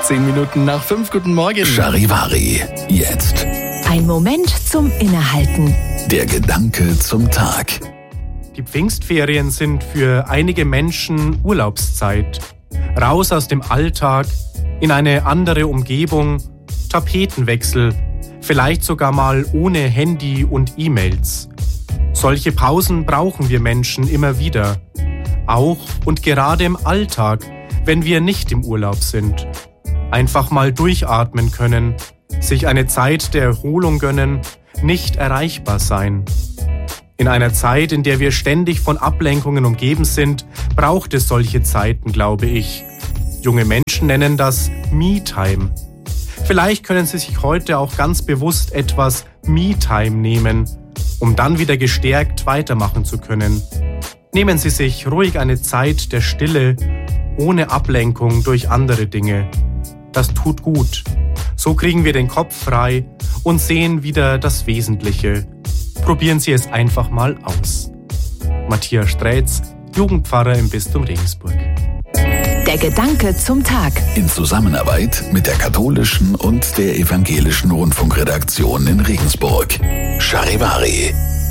10 Minuten nach 5, guten Morgen. Charivari, jetzt. Ein Moment zum Innehalten. Der Gedanke zum Tag. Die Pfingstferien sind für einige Menschen Urlaubszeit. Raus aus dem Alltag, in eine andere Umgebung, Tapetenwechsel, vielleicht sogar mal ohne Handy und E-Mails. Solche Pausen brauchen wir Menschen immer wieder. Auch und gerade im Alltag, wenn wir nicht im Urlaub sind. Einfach mal durchatmen können, sich eine Zeit der Erholung gönnen, nicht erreichbar sein. In einer Zeit, in der wir ständig von Ablenkungen umgeben sind, braucht es solche Zeiten, glaube ich. Junge Menschen nennen das Me-Time. Vielleicht können Sie sich heute auch ganz bewusst etwas Me-Time nehmen, um dann wieder gestärkt weitermachen zu können. Nehmen Sie sich ruhig eine Zeit der Stille, ohne Ablenkung durch andere Dinge. Das tut gut. So kriegen wir den Kopf frei und sehen wieder das Wesentliche. Probieren Sie es einfach mal aus. Matthias Strätz, Jugendpfarrer im Bistum Regensburg. Der Gedanke zum Tag. In Zusammenarbeit mit der katholischen und der evangelischen Rundfunkredaktion in Regensburg. Charivari.